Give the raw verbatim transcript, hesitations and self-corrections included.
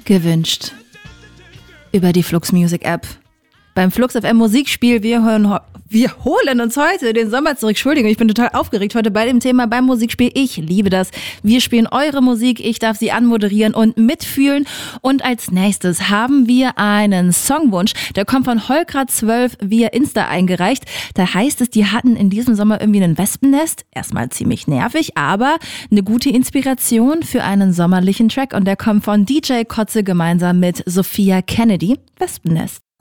gewünscht. Über die Flux Music App. Beim Flux F M Musikspiel, wir, hören, wir holen uns heute den Sommer zurück. Entschuldigung, ich bin total aufgeregt heute bei dem Thema beim Musikspiel. Ich liebe das. Wir spielen eure Musik, ich darf sie anmoderieren und mitfühlen. Und als nächstes haben wir einen Songwunsch, der kommt von Holkrad zwölf via Insta eingereicht. Da heißt es, die hatten in diesem Sommer irgendwie ein Wespennest. Erstmal ziemlich nervig, aber eine gute Inspiration für einen sommerlichen Track. Und der kommt von D J Kotze gemeinsam mit Sophia Kennedy. Wespennest.